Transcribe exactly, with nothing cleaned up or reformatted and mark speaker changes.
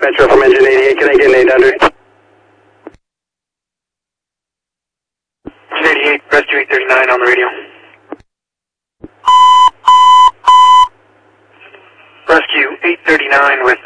Speaker 1: Metro from engine eighty-eight, can I get an eight hundred?
Speaker 2: Engine eighty-eight, rescue eight thirty-nine on the radio. Rescue eight thirty-nine with